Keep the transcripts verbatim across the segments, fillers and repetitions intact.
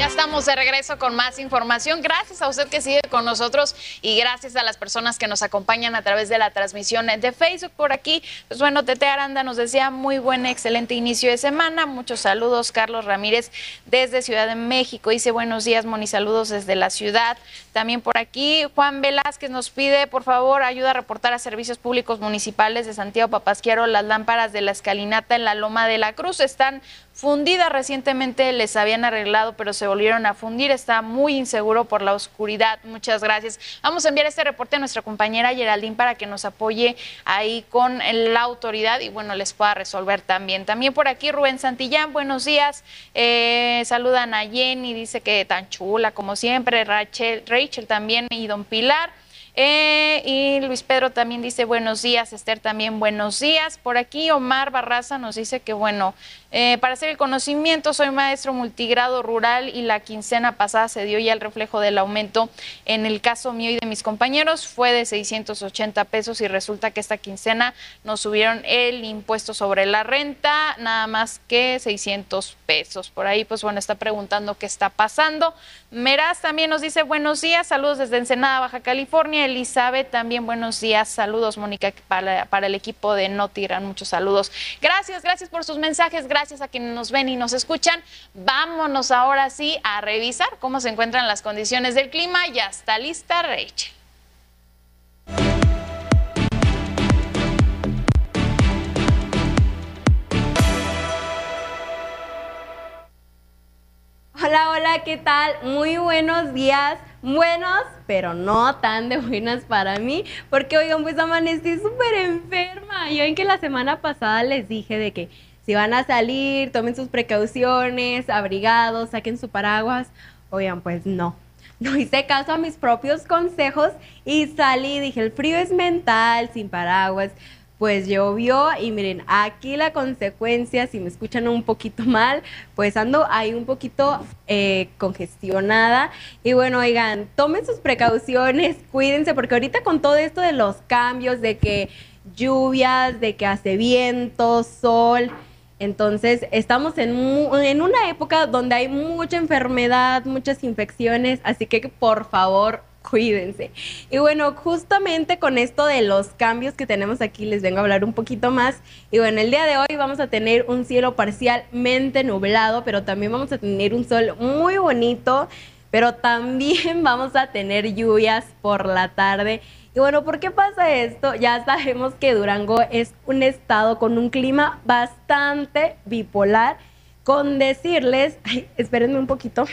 Ya estamos de regreso con más información. Gracias a usted que sigue con nosotros y gracias a las personas que nos acompañan a través de la transmisión de Facebook por aquí. Pues bueno, Tete Aranda nos decía muy buen, excelente inicio de semana. Muchos saludos. Carlos Ramírez desde Ciudad de México dice buenos días, Moni, saludos desde la ciudad. También por aquí Juan Velázquez nos pide, por favor, ayuda a reportar a Servicios Públicos Municipales de Santiago Papasquiaro. Las lámparas de la escalinata en la Loma de la Cruz están fundidas. Recientemente les habían arreglado, pero se volvieron a fundir. Está muy inseguro por la oscuridad. Muchas gracias. Vamos a enviar este reporte a nuestra compañera Geraldine para que nos apoye ahí con la autoridad y bueno, les pueda resolver también. También por aquí Rubén Santillán, buenos días. Eh, saludan a Jenny, dice que tan chula como siempre. Rachel, Rachel también y don Pilar. Eh, y Luis Pedro también dice buenos días, Esther también buenos días. Por aquí Omar Barraza nos dice que bueno, eh, para hacer el conocimiento soy maestro multigrado rural y la quincena pasada se dio ya el reflejo del aumento. En el caso mío y de mis compañeros fue de seiscientos ochenta pesos y resulta que esta quincena nos subieron el impuesto sobre la renta nada más que seiscientos pesos. Por ahí pues bueno, está preguntando qué está pasando. Meraz también nos dice buenos días, saludos desde Ensenada, Baja California. Elizabeth también buenos días, saludos Mónica para, para el equipo de Notiran, muchos saludos. Gracias, gracias por sus mensajes, gracias a quienes nos ven y nos escuchan. Vámonos ahora sí a revisar cómo se encuentran las condiciones del clima. Ya está lista Rachel. Hola, hola, ¿qué tal? Muy buenos días, buenos, pero no tan de buenas para mí, porque oigan, pues amanecí súper enferma. Yo en que la semana pasada les dije de que si van a salir, tomen sus precauciones, abrigados, saquen su paraguas. Oigan, pues no, no hice caso a mis propios consejos y salí, dije, el frío es mental, sin paraguas. Pues llovió y miren, aquí la consecuencia, si me escuchan un poquito mal, pues ando ahí un poquito eh, congestionada. Y bueno, oigan, tomen sus precauciones, cuídense, porque ahorita con todo esto de los cambios, de que lluvias, de que hace viento, sol, entonces estamos en, en una época donde hay mucha enfermedad, muchas infecciones, así que por favor, cuídense. Y bueno, justamente con esto de los cambios que tenemos aquí, les vengo a hablar un poquito más. Y bueno, el día de hoy vamos a tener un cielo parcialmente nublado, pero también vamos a tener un sol muy bonito, pero también vamos a tener lluvias por la tarde. Y bueno, ¿por qué pasa esto? Ya sabemos que Durango es un estado con un clima bastante bipolar, con decirles, ay, espérenme un poquito,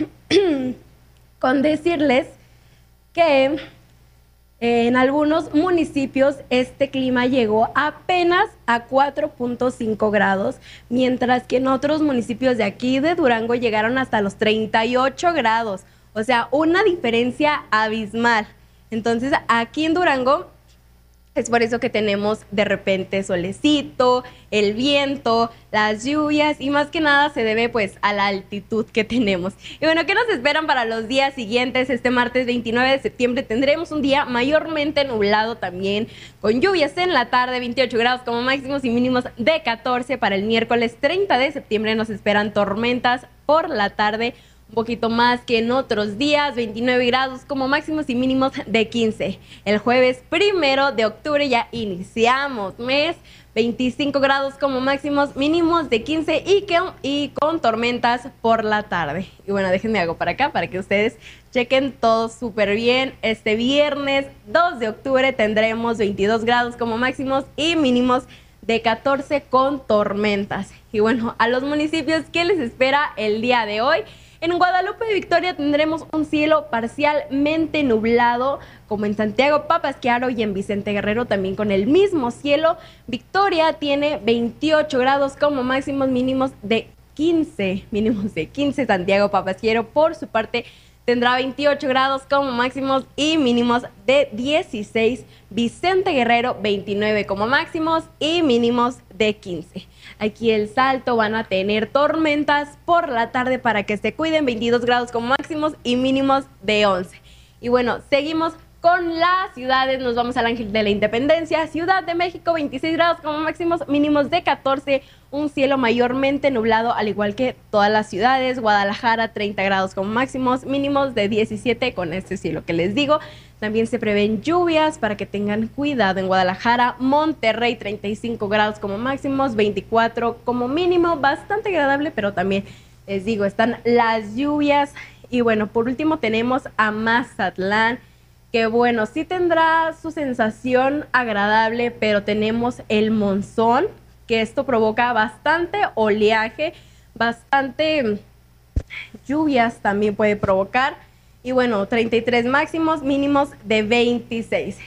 con decirles que en algunos municipios este clima llegó apenas a cuatro punto cinco grados, mientras que en otros municipios de aquí de Durango llegaron hasta los treinta y ocho grados, o sea, una diferencia abismal. Entonces, aquí en Durango es por eso que tenemos de repente solecito, el viento, las lluvias y más que nada se debe pues a la altitud que tenemos. Y bueno, ¿qué nos esperan para los días siguientes? Este martes veintinueve de septiembre tendremos un día mayormente nublado también, con lluvias en la tarde, veintiocho grados como máximos y mínimos de catorce. Para el miércoles treinta de septiembre nos esperan tormentas por la tarde, un poquito más que en otros días, veintinueve grados como máximos y mínimos de quince. El jueves primero de octubre ya iniciamos mes, veinticinco grados como máximos, mínimos de quince y, que, y con tormentas por la tarde. Y bueno, déjenme algo para acá para que ustedes chequen todo súper bien. Este viernes dos de octubre tendremos veintidós grados como máximos y mínimos de catorce con tormentas. Y bueno, a los municipios, ¿qué les espera el día de hoy? En Guadalupe de Victoria tendremos un cielo parcialmente nublado, como en Santiago Papasquiaro y en Vicente Guerrero también con el mismo cielo. Victoria tiene veintiocho grados como máximos, mínimos de quince, mínimos de quince. Santiago Papasquiaro por su parte tendrá veintiocho grados como máximos y mínimos de dieciséis. Vicente Guerrero veintinueve como máximos y mínimos de quince. Aquí El Salto van a tener tormentas por la tarde para que se cuiden, veintidós grados como máximos y mínimos de once. Y bueno, seguimos Con las ciudades nos vamos al Ángel de la Independencia, Ciudad de México, veintiséis grados como máximos, mínimos de catorce, un cielo mayormente nublado, al igual que todas las ciudades. Guadalajara, treinta grados como máximos, mínimos de diecisiete con este cielo que les digo. También se prevén lluvias para que tengan cuidado en Guadalajara. Monterrey, treinta y cinco grados como máximos, veinticuatro como mínimo, bastante agradable, pero también les digo, están las lluvias. Y bueno, por último tenemos a Mazatlán, que bueno, sí tendrá su sensación agradable, pero tenemos el monzón, que esto provoca bastante oleaje, bastante lluvias también puede provocar. Y bueno, treinta y tres máximos, mínimos de veintiséis.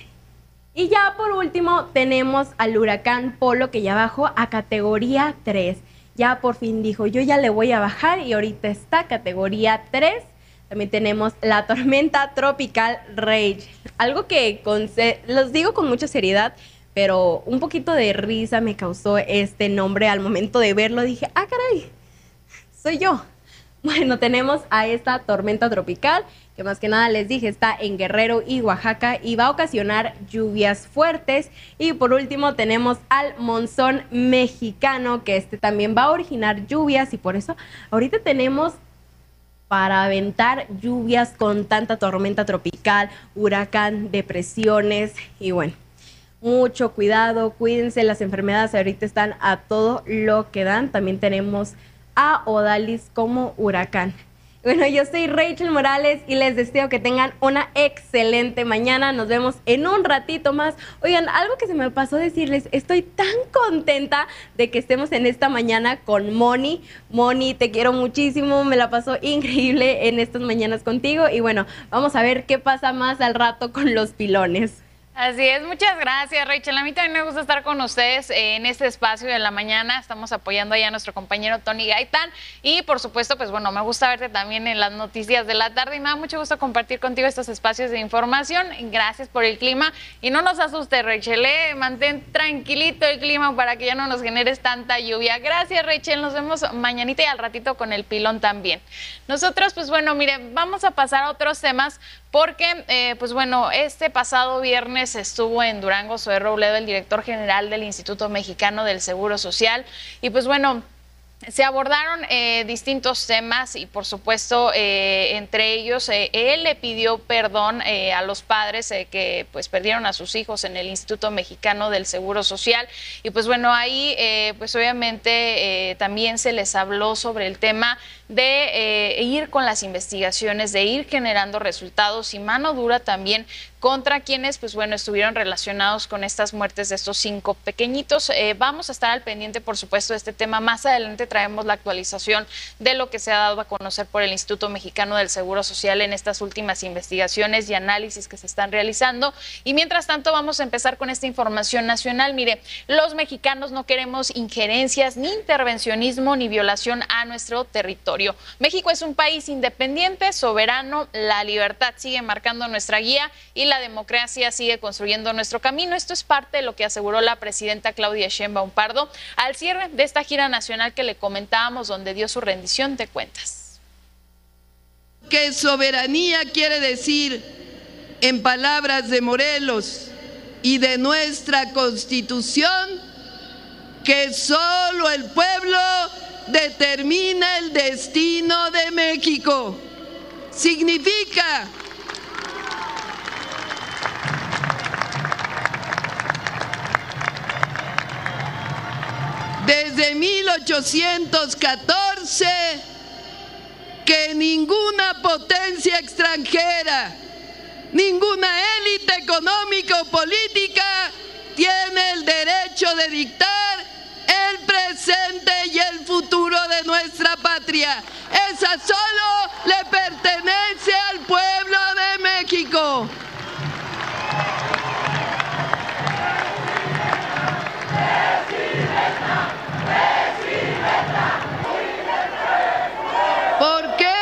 Y ya por último tenemos al huracán Polo, que ya bajó a categoría tres. Ya por fin dijo, yo ya le voy a bajar, y ahorita está categoría tres. También tenemos la tormenta tropical Rachel. Algo que con, los digo con mucha seriedad, pero un poquito de risa me causó este nombre al momento de verlo. Dije, ah, caray, soy yo. Bueno, tenemos a esta tormenta tropical, que más que nada les dije, está en Guerrero y Oaxaca y va a ocasionar lluvias fuertes. Y por último tenemos al monzón mexicano, que este también va a originar lluvias, y por eso ahorita tenemos para aventar lluvias con tanta tormenta tropical, huracán, depresiones. Y bueno, mucho cuidado, cuídense, las enfermedades ahorita están a todo lo que dan. También tenemos a Odalis como huracán. Bueno, yo soy Rachel Morales y les deseo que tengan una excelente mañana. Nos vemos en un ratito más. Oigan, algo que se me pasó decirles, estoy tan contenta de que estemos en esta mañana con Moni. Moni, te quiero muchísimo, me la pasó increíble en estas mañanas contigo. Y bueno, vamos a ver qué pasa más al rato con los pilones. Así es, muchas gracias, Rachel. A mí también me gusta estar con ustedes en este espacio de la mañana. Estamos apoyando allá a nuestro compañero Tony Gaitán y, por supuesto, pues bueno, me gusta verte también en las noticias de la tarde y me da mucho gusto compartir contigo estos espacios de información. Gracias por el clima y no nos asustes, Rachel, ¿eh? Mantén tranquilito el clima para que ya no nos generes tanta lluvia. Gracias, Rachel. Nos vemos mañanita y al ratito con el pilón también. Nosotros, pues bueno, mire, vamos a pasar a otros temas porque, eh, pues bueno, este pasado viernes estuvo en Durango Zoé Robledo, el director general del Instituto Mexicano del Seguro Social, y pues bueno, se abordaron eh, distintos temas y por supuesto eh, entre ellos eh, él le pidió perdón eh, a los padres eh, que pues perdieron a sus hijos en el Instituto Mexicano del Seguro Social y pues bueno ahí eh, pues obviamente eh, también se les habló sobre el tema de eh, ir con las investigaciones, de ir generando resultados y mano dura también contra quienes, pues bueno, estuvieron relacionados con estas muertes de estos cinco pequeñitos. Eh, vamos a estar al pendiente, por supuesto, de este tema. Más adelante traemos la actualización de lo que se ha dado a conocer por el Instituto Mexicano del Seguro Social en estas últimas investigaciones y análisis que se están realizando. Y mientras tanto, vamos a empezar con esta información nacional. Mire, los mexicanos no queremos injerencias, ni intervencionismo, ni violación a nuestro territorio. México es un país independiente, soberano, la libertad sigue marcando nuestra guía y la democracia sigue construyendo nuestro camino. Esto es parte de lo que aseguró la presidenta Claudia Sheinbaum Pardo al cierre de esta gira nacional que le comentábamos, donde dio su rendición de cuentas. ¿Qué soberanía quiere decir en palabras de Morelos y de nuestra Constitución? Que solo el pueblo determina el destino de México. Significa desde mil ochocientos catorce que ninguna potencia extranjera, ninguna élite económica o política tiene el derecho de dictar el presente y el futuro de nuestra patria. Esa solo le pertenece al pueblo de México. ¿Por qué?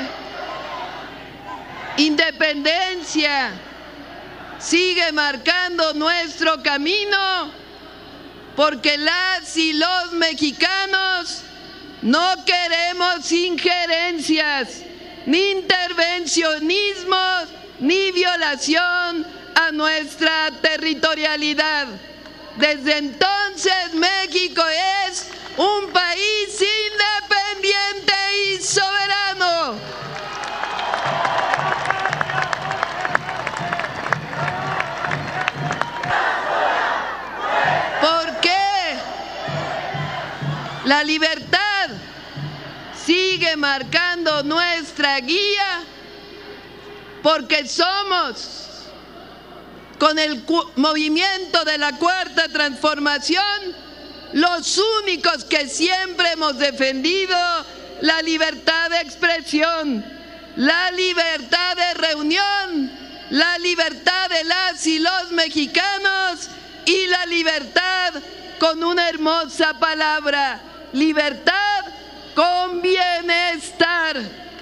Independencia sigue marcando nuestro camino, porque las y los mexicanos no queremos injerencias, ni intervencionismos, ni violación a nuestra territorialidad. Desde entonces México es un país independiente y soberano. ¿Por qué? La libertad sigue marcando nuestra guía porque somos, con el movimiento de la Cuarta Transformación, los únicos que siempre hemos defendido la libertad de expresión, la libertad de reunión, la libertad de las y los mexicanos y la libertad con una hermosa palabra, libertad con bienestar.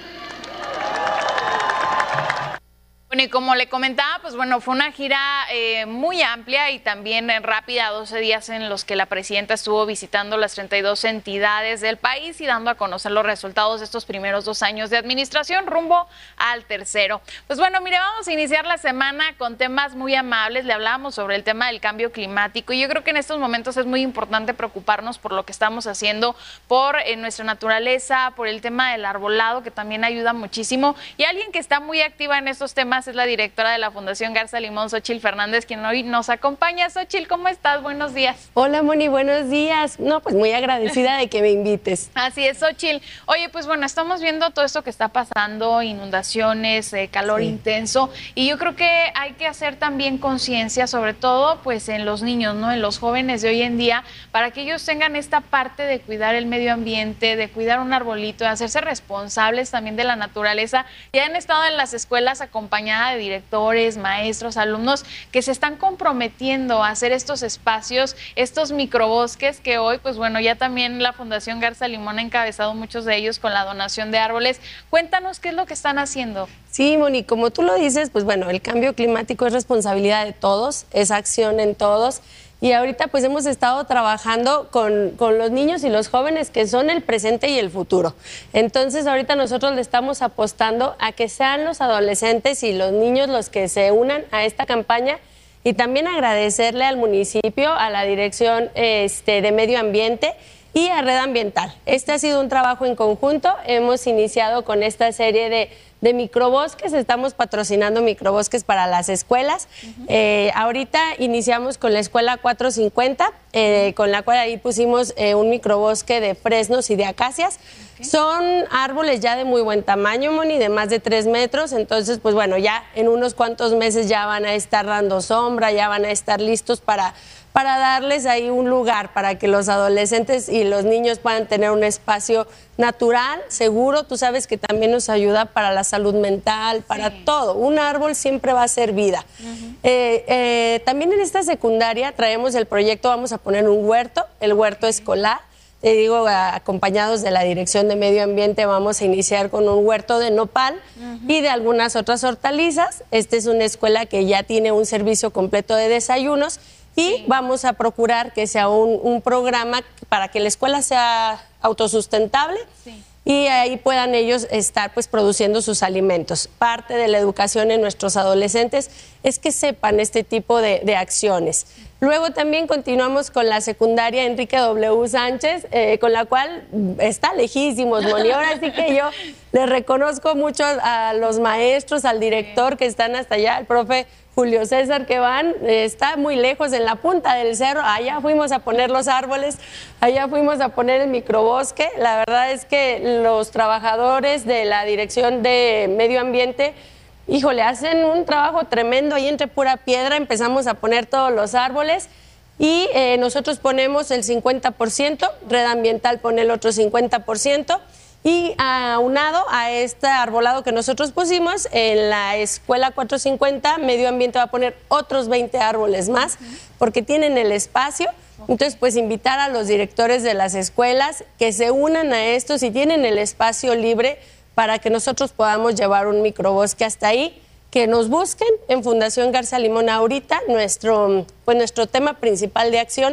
Bueno, y como le comentaba, pues bueno, fue una gira eh, muy amplia y también eh, rápida, doce días en los que la presidenta estuvo visitando las treinta y dos entidades del país y dando a conocer los resultados de estos primeros dos años de administración rumbo al tercero. Pues bueno, mire, vamos a iniciar la semana con temas muy amables. Le hablábamos sobre el tema del cambio climático y yo creo que en estos momentos es muy importante preocuparnos por lo que estamos haciendo, por eh, nuestra naturaleza, por el tema del arbolado, que también ayuda muchísimo. Y alguien que está muy activa en estos temas es la directora de la Fundación Garza Limón, Xochitl Fernández, quien hoy nos acompaña. Xochitl, ¿cómo estás? Buenos días. Hola, Moni, buenos días. No, pues muy agradecida de que me invites. Así es, Xochitl. Oye, pues bueno, estamos viendo todo esto que está pasando, inundaciones, eh, calor sí. intenso, y yo creo que hay que hacer también conciencia, sobre todo pues en los niños, ¿no? En los jóvenes de hoy en día, para que ellos tengan esta parte de cuidar el medio ambiente, de cuidar un arbolito, de hacerse responsables también de la naturaleza. Ya han estado en las escuelas acompañadas de directores, maestros, alumnos que se están comprometiendo a hacer estos espacios, estos microbosques que hoy, pues bueno, ya también la Fundación Garza Limón ha encabezado muchos de ellos con la donación de árboles. Cuéntanos qué es lo que están haciendo. Sí, Moni, como tú lo dices, pues bueno, el cambio climático es responsabilidad de todos, es acción en todos. Y ahorita pues hemos estado trabajando con, con los niños y los jóvenes que son el presente y el futuro. Entonces ahorita nosotros le estamos apostando a que sean los adolescentes y los niños los que se unan a esta campaña y también agradecerle al municipio, a la Dirección este, de Medio Ambiente y a Red Ambiental. Este ha sido un trabajo en conjunto, hemos iniciado con esta serie de de microbosques, estamos patrocinando microbosques para las escuelas. Uh-huh. eh, ahorita iniciamos con la escuela cuatrocientos cincuenta, eh, con la cual ahí pusimos eh, un microbosque de fresnos y de acacias. Okay. Son árboles ya de muy buen tamaño, Moni, de más de tres metros, entonces pues bueno, ya en unos cuantos meses ya van a estar dando sombra, ya van a estar listos para... para darles ahí un lugar para que los adolescentes y los niños puedan tener un espacio natural, seguro. Tú sabes que también nos ayuda para la salud mental, para sí. todo. Un árbol siempre va a ser vida. Uh-huh. eh, eh, también en esta secundaria traemos el proyecto, vamos a poner un huerto, el huerto escolar. Te digo, acompañados de la Dirección de Medio Ambiente, vamos a iniciar con un huerto de nopal uh-huh. y de algunas otras hortalizas. Esta es una escuela que ya tiene un servicio completo de desayunos. Y sí. vamos a procurar que sea un, un programa para que la escuela sea autosustentable sí. y ahí puedan ellos estar pues produciendo sus alimentos. Parte de la educación en nuestros adolescentes es que sepan este tipo de, de acciones. Luego también continuamos con la secundaria Enrique W. Sánchez, eh, con la cual está lejísimos, Moni. Ahora sí que yo les reconozco mucho a los maestros, al director que están hasta allá, el profe Julio César, que van, eh, está muy lejos, en la punta del cerro. Allá fuimos a poner los árboles, allá fuimos a poner el microbosque. La verdad es que los trabajadores de la Dirección de Medio Ambiente, híjole, hacen un trabajo tremendo ahí entre pura piedra. Empezamos a poner todos los árboles y eh, nosotros ponemos el cincuenta por ciento, Red Ambiental pone el otro cincuenta por ciento. Y aunado a este arbolado que nosotros pusimos, en la escuela cuatrocientos cincuenta, Medio Ambiente va a poner otros veinte árboles más, porque tienen el espacio. Entonces, pues invitar a los directores de las escuelas que se unan a esto, si tienen el espacio libre, para que nosotros podamos llevar un microbosque hasta ahí, que nos busquen en Fundación Garza Limón ahorita. Nuestro, pues nuestro tema principal de acción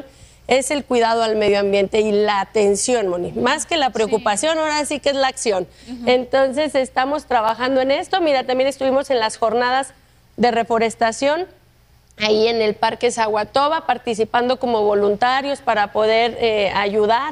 es el cuidado al medio ambiente y la atención, Moni. Más que la preocupación, sí. ahora sí que es la acción. Uh-huh. Entonces, estamos trabajando en esto. Mira, también estuvimos en las jornadas de reforestación ahí en el Parque Zaguatoba, participando como voluntarios para poder eh, ayudar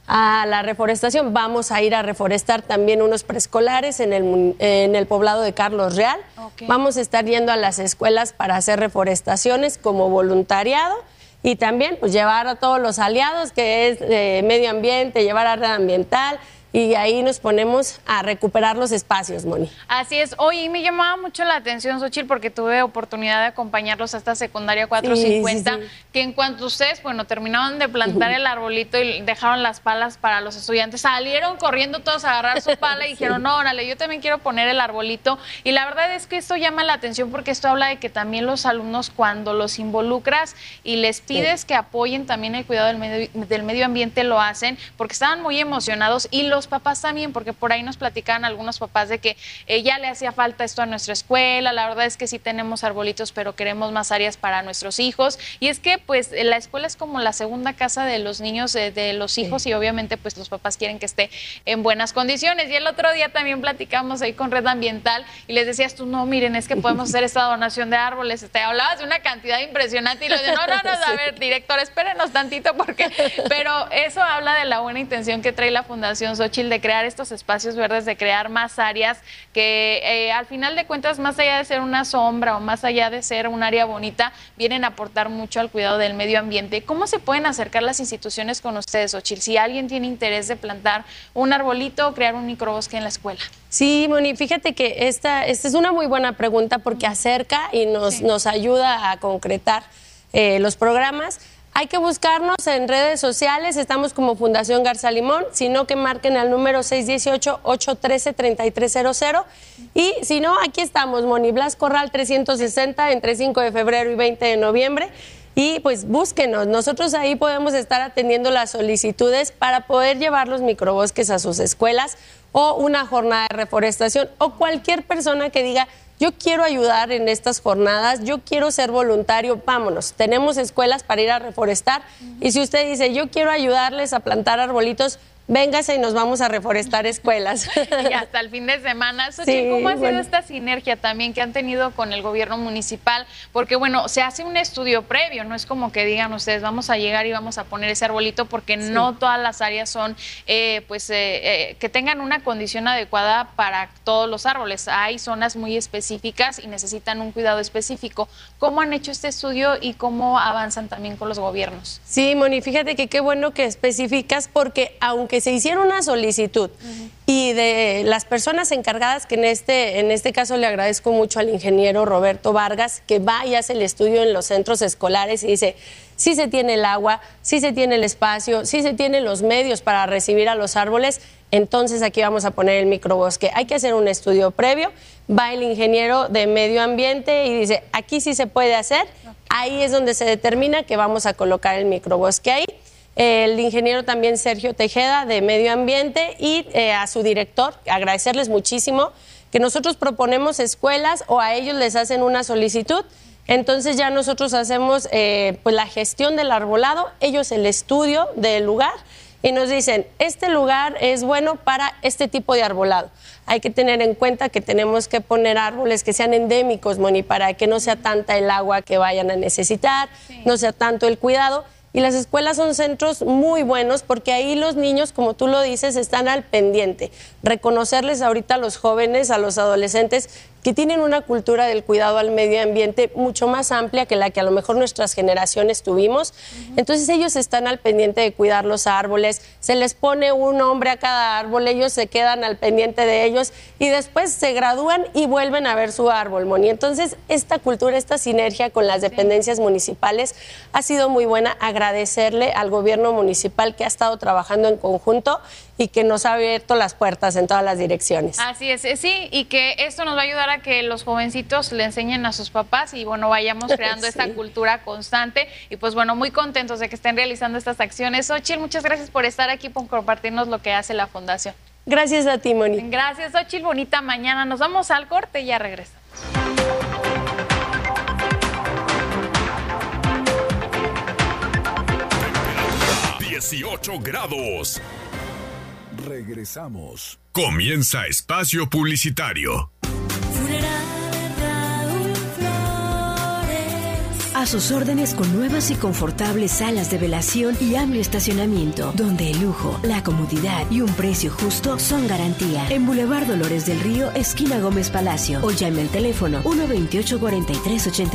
a la reforestación. Vamos a ir a reforestar también unos preescolares en el, en el poblado de Carlos Real. Okay. Vamos a estar yendo a las escuelas para hacer reforestaciones como voluntariado y también pues llevar a todos los aliados, que es eh, medio ambiente, llevar a red ambiental. Y ahí nos ponemos a recuperar los espacios, Moni. Así es. Oye, y me llamaba mucho la atención, Xochitl, porque tuve oportunidad de acompañarlos a esta secundaria cuatrocientos cincuenta, sí, sí, sí. que en cuanto ustedes, bueno, terminaron de plantar el arbolito y dejaron las palas para los estudiantes, salieron corriendo todos a agarrar su pala y dijeron, sí. no, órale, yo también quiero poner el arbolito. Y la verdad es que esto llama la atención porque esto habla de que también los alumnos, cuando los involucras y les pides sí. que apoyen también el cuidado del medio, del medio ambiente, lo hacen, porque estaban muy emocionados y los Los papás también, porque por ahí nos platicaban algunos papás de que eh, ya le hacía falta esto a nuestra escuela. La verdad es que sí tenemos arbolitos, pero queremos más áreas para nuestros hijos. Y es que pues la escuela es como la segunda casa de los niños, eh, de los hijos, sí. y obviamente pues los papás quieren que esté en buenas condiciones. Y el otro día también platicamos ahí con Red Ambiental y les decías tú, no, miren, es que podemos hacer esta donación de árboles. Te hablabas de una cantidad impresionante y lo de no, no, no, a ver, director, espérenos tantito porque, pero eso habla de la buena intención que trae la Fundación Xochitl de crear estos espacios verdes, de crear más áreas que eh, al final de cuentas, más allá de ser una sombra o más allá de ser un área bonita, vienen a aportar mucho al cuidado del medio ambiente. ¿Cómo se pueden acercar las instituciones con ustedes, Xochitl? Si alguien tiene interés de plantar un arbolito o crear un microbosque en la escuela. Sí, Moni, fíjate que esta, esta es una muy buena pregunta porque acerca y nos, sí. nos ayuda a concretar eh, los programas. Hay que buscarnos en redes sociales, estamos como Fundación Garza Limón, sino que marquen al número seis uno ocho, ocho uno tres, tres tres cero cero. Y si no, aquí estamos, Moni, Blas Corral trescientos sesenta, entre cinco de febrero y veinte de noviembre. Y pues búsquenos, nosotros ahí podemos estar atendiendo las solicitudes para poder llevar los microbosques a sus escuelas o una jornada de reforestación o cualquier persona que diga, yo quiero ayudar en estas jornadas, yo quiero ser voluntario, vámonos. Tenemos escuelas para ir a reforestar uh-huh. y si usted dice, yo quiero ayudarles a plantar arbolitos, véngase y nos vamos a reforestar escuelas. Y hasta el fin de semana. Xochitl, sí, ¿cómo ha sido bueno. esta sinergia también que han tenido con el gobierno municipal? Porque, bueno, se hace un estudio previo, no es como que digan ustedes, vamos a llegar y vamos a poner ese arbolito, porque sí. no todas las áreas son, eh, pues, eh, eh, que tengan una condición adecuada para todos los árboles. Hay zonas muy específicas y necesitan un cuidado específico. ¿Cómo han hecho este estudio y cómo avanzan también con los gobiernos? Sí, Moni, fíjate que qué bueno que especificas, porque aunque se hiciera una solicitud uh-huh. y de las personas encargadas, que en este, en este caso le agradezco mucho al ingeniero Roberto Vargas, que va y hace el estudio en los centros escolares y dice, sí se tiene el agua, sí se tiene el espacio, sí se tienen los medios para recibir a los árboles, entonces aquí vamos a poner el microbosque. Hay que hacer un estudio previo, va el ingeniero de medio ambiente y dice, aquí sí se puede hacer, okay. ahí es donde se determina que vamos a colocar el microbosque ahí. El ingeniero también Sergio Tejeda de Medio Ambiente y eh, a su director, agradecerles muchísimo, que nosotros proponemos escuelas o a ellos les hacen una solicitud, entonces ya nosotros hacemos eh, pues la gestión del arbolado, ellos el estudio del lugar y nos dicen, este lugar es bueno para este tipo de arbolado. Hay que tener en cuenta que tenemos que poner árboles que sean endémicos, Moni, para que no sea tanta el agua que vayan a necesitar, sí. no sea tanto el cuidado. Y las escuelas son centros muy buenos porque ahí los niños, como tú lo dices, están al pendiente. Reconocerles ahorita a los jóvenes, a los adolescentes, que tienen una cultura del cuidado al medio ambiente mucho más amplia que la que a lo mejor nuestras generaciones tuvimos. Uh-huh. Entonces ellos están al pendiente de cuidar los árboles, se les pone un nombre a cada árbol, ellos se quedan al pendiente de ellos y después se gradúan y vuelven a ver su árbol, Moni. Entonces esta cultura, esta sinergia con las dependencias sí. municipales ha sido muy buena. Agradecerle al gobierno municipal que ha estado trabajando en conjunto y que nos ha abierto las puertas en todas las direcciones. Así es, sí, y que esto nos va a ayudar a que los jovencitos le enseñen a sus papás y bueno, vayamos creando sí. esta cultura constante y pues bueno, muy contentos de que estén realizando estas acciones. Xochitl, muchas gracias por estar aquí, por compartirnos lo que hace la Fundación. Gracias a ti, Moni. Gracias, Xochitl, bonita mañana. Nos vamos al corte y ya regresamos. dieciocho grados. Regresamos. Comienza Espacio Publicitario. A sus órdenes con nuevas y confortables salas de velación y amplio estacionamiento, donde el lujo, la comodidad y un precio justo son garantía. En Boulevard Dolores del Río, esquina Gómez Palacio, o llame al teléfono uno veintiocho cuarenta y tres ochenta.